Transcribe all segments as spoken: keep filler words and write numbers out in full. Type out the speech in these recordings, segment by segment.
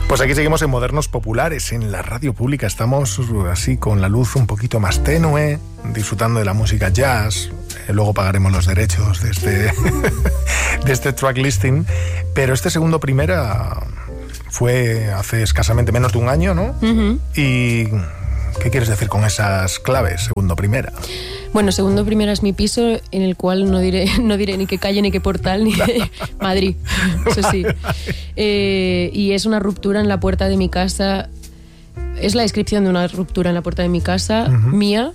Pues aquí seguimos en Modernos Populares, en la radio pública. Estamos así con la luz un poquito más tenue, disfrutando de la música jazz. Eh, luego pagaremos los derechos de este, de este track listing. Pero este segundo primera fue hace escasamente menos de un año, ¿no? Uh-huh. Y ¿qué quieres decir con esas claves, segundo primera? Bueno, segundo primera es mi piso, en el cual no diré, no diré ni qué calle, ni qué portal, ni de Madrid, eso sí. Eh, y es una ruptura en la puerta de mi casa, es la descripción de una ruptura en la puerta de mi casa, uh-huh. mía,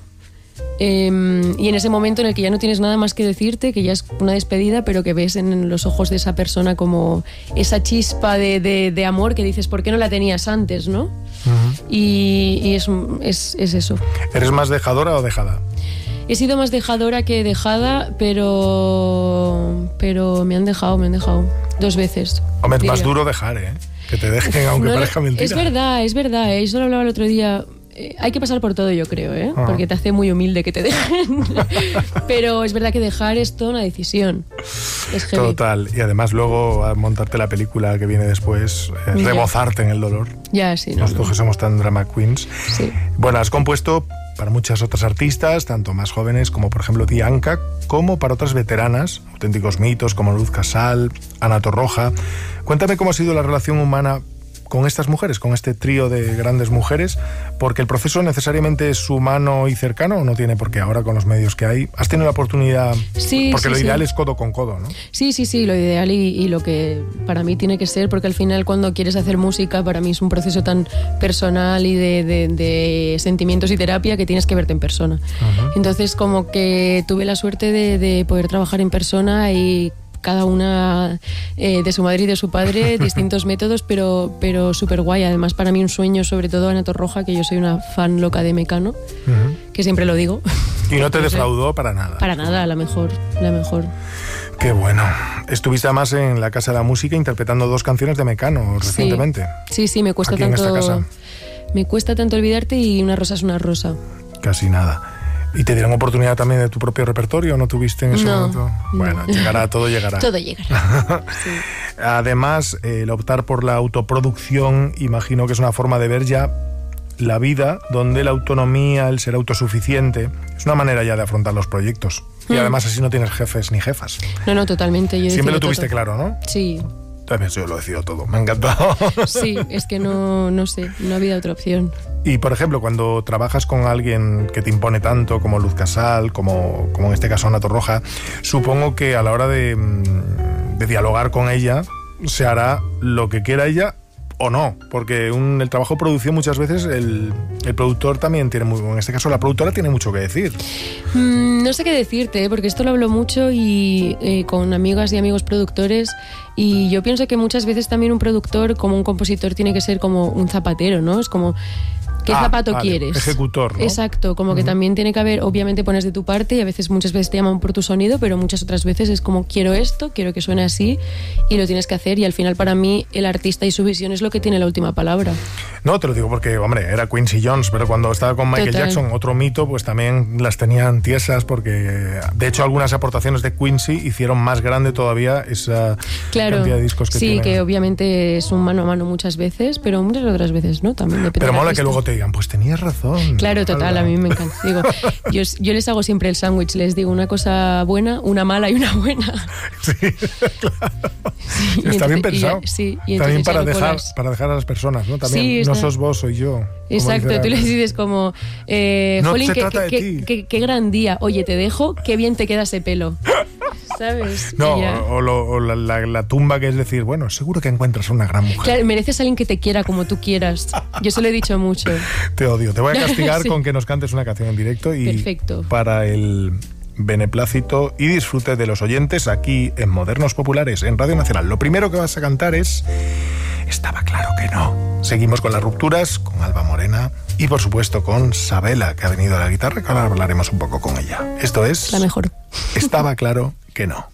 eh, y en ese momento en el que ya no tienes nada más que decirte, que ya es una despedida, pero que ves en los ojos de esa persona como esa chispa de, de, de amor que dices, ¿por qué no la tenías antes, no? Uh-huh. Y, y es, es, es eso. ¿Eres más dejadora o dejada? He sido más dejadora que dejada, pero pero me han dejado, me han dejado dos veces. Hombre, es más duro dejar, ¿eh? Que te dejen, aunque no, parezca mentira. Es verdad, es verdad, ¿eh? Eso lo hablaba el otro día. Eh, hay que pasar por todo, yo creo, ¿eh? Ah. Porque te hace muy humilde que te dejen. Pero es verdad que dejar es toda una decisión. Es heavy. Total. Y además luego a montarte la película que viene después, eh, rebozarte en el dolor. Ya, sí. No, Nosotros no. que somos tan drama queens. Sí. Bueno, has compuesto para muchas otras artistas, tanto más jóvenes como por ejemplo Dianca, como para otras veteranas, auténticos mitos como Luz Casal, Ana Torroja. Cuéntame cómo ha sido la relación humana con estas mujeres, con este trío de grandes mujeres, porque el proceso necesariamente es humano y cercano, o no tiene por qué ahora con los medios que hay. ¿Has tenido la oportunidad? Sí, porque sí, lo ideal sí. es codo con codo, ¿no? Sí, sí, sí, lo ideal y, y lo que para mí tiene que ser, porque al final cuando quieres hacer música, para mí es un proceso tan personal y de, de, de sentimientos y terapia que tienes que verte en persona. Uh-huh. Entonces como que tuve la suerte de, de poder trabajar en persona y cada una eh, de su madre y de su padre, distintos métodos, pero, pero súper guay. Además, para mí un sueño, sobre todo Ana Torroja, que yo soy una fan loca de Mecano, uh-huh. que siempre lo digo. ¿Y no te defraudó para nada? Para nada, la mejor, la mejor. Qué bueno. Estuviste además en la Casa de la Música interpretando dos canciones de Mecano recientemente. Sí, sí, me cuesta Aquí tanto. En esta casa. Me cuesta tanto olvidarte y Una rosa es una rosa. Casi nada. ¿Y te dieron oportunidad también de tu propio repertorio o no tuviste en ese no, momento? Bueno, no. llegará, todo llegará. Todo llegará. Sí. Además, el optar por la autoproducción, imagino que es una forma de ver ya la vida donde la autonomía, el ser autosuficiente, es una manera ya de afrontar los proyectos. Mm. Y además así no tienes jefes ni jefas. No, no, totalmente. Yo Siempre lo tuviste todo. claro, ¿no? Sí. También yo lo decido todo, me ha encantado. Sí, es que no, no sé, no había otra opción. Y, por ejemplo, cuando trabajas con alguien que te impone tanto, como Luz Casal, como, como en este caso Ana Torroja, supongo que a la hora de, de dialogar con ella, se hará lo que quiera ella o no, porque un, el trabajo de producción muchas veces el, el productor también tiene, muy, en este caso la productora tiene mucho que decir. Mm, no sé qué decirte, porque esto lo hablo mucho y eh, con amigas y amigos productores, y yo pienso que muchas veces también un productor, como un compositor, tiene que ser como un zapatero, ¿no? Es como... ¿Qué ah, zapato vale. quieres? Ejecutor, ¿no? Exacto, como uh-huh. que también tiene que haber, obviamente pones de tu parte y a veces, muchas veces te llaman por tu sonido, pero muchas otras veces es como quiero esto, quiero que suene así y lo tienes que hacer, y al final para mí el artista y su visión es lo que tiene la última palabra. No, te lo digo porque, hombre, era Quincy Jones, pero cuando estaba con Michael Total. Jackson, otro mito, pues también las tenían tiesas porque, de hecho, algunas aportaciones de Quincy hicieron más grande todavía esa claro, cantidad de discos que sí, tiene. Sí, que obviamente es un mano a mano muchas veces, pero muchas otras veces no, también depende. Pero mola que luego te digan, pues tenías razón. Claro, total, a mí me encanta. Digo, yo, yo les hago siempre el sándwich, les digo una cosa buena, una mala y una buena. Sí, claro. Sí, está entonces, bien pensado. Y ya, sí, y también para dejar, las... para dejar a las personas, ¿no? También, sí, no está... sos vos, soy yo. Exacto, tú les dices como, eh, no Jolín, se qué, trata qué, de ti. Qué, qué gran día, oye, te dejo, qué bien te queda ese pelo. ¿Sabes? No, o, o, lo, o la, la, la tumba, que es decir, bueno, seguro que encuentras una gran mujer. Claro, mereces a alguien que te quiera como tú quieras. Yo se lo he dicho mucho. Te odio. Te voy a castigar sí. con que nos cantes una canción en directo y perfecto. Para el beneplácito y disfrute de los oyentes aquí en Modernos Populares, en Radio Nacional. Lo primero que vas a cantar es Estaba claro que no. Seguimos con las rupturas, con Alba Morena y por supuesto con Sabela, que ha venido a la guitarra, que ahora hablaremos un poco con ella. Esto es... La mejor. Estaba claro que no.